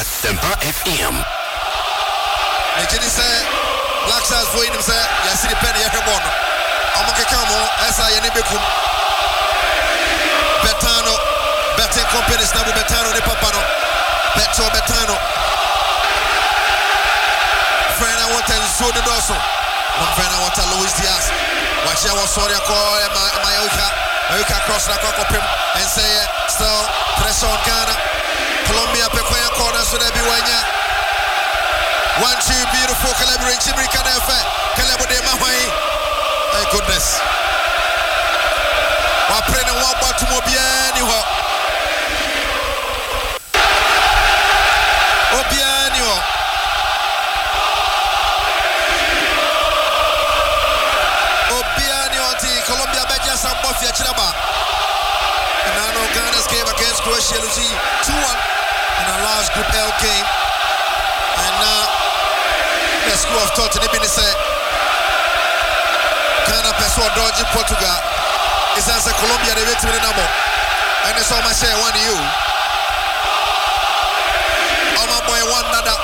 Asempa FM. Nigeri say Black Stars for him say yasi the penny yehebon. Amake kamo esa yeni bekum. Betano betting companies na Betano ni papano. Betano. Friend I want to show the dorsal. My friend I want to Luis Diaz. Watch out sorry call Mayuka cross na kwa pim and say still pressure on Ghana. Colombia pekwaya corner so there be wanya. 1-2 beautiful Calabria Chimri Kanefe. Calabo de Mahwai. My goodness. Wa pray na wa batu mo bien ni ho. O bien ni ho. Colombia Beja Sambofia Chiraba. And I know Ghana's game against Croatia losing 2-1 in our last Group L game. And now the school of thought in the say Ghana Pessoa dodging Portugal. It's as a Colombia they wait to the number. And it's all my say one you. Oh my boy one nada.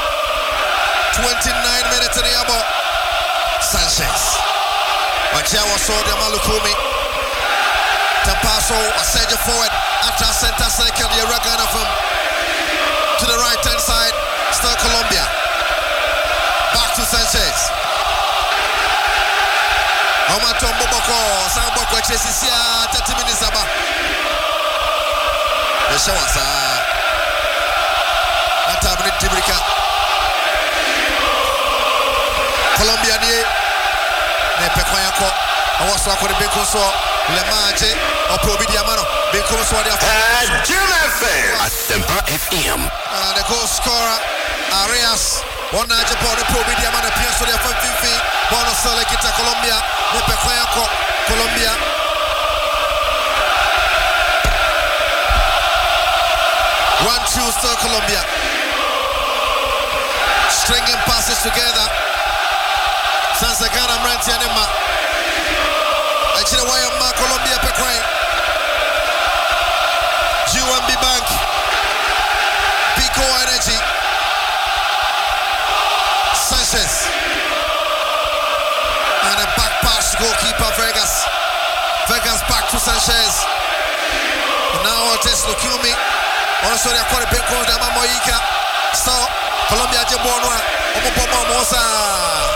29 minutes in the number. Sanchez. Wachiawa saw the Malukumi. Tampaso, a surge forward. After center circle, the Ragana from to the right hand side. Still Colombia. Back to Sanchez. Omaton Boboko, Samboko, Chesisia, 30 minutes about. The show was a tablet Tibrica. Colombia. Nepekwayako awaso akore benkoso le maje oprobi diamano benkoso dia Asempa FM. The goal scorer Arias one naje po ne probi diamano pienso dia fanfifi bono sele kita Colombia Nepekwayako Colombia 1-2 still Colombia stringing passes together. Sansa Ghana Mranti Anema. Achira Wayama Colombia Pequay. UMB Bank. Pico Energy. Sanchez. And a back pass to goalkeeper Vegas. Vegas back to Sanchez. And now Ortiz Lukumi. Also they are calling Pico Dama Moika. So Colombia Jabonwa. Omo Mosa.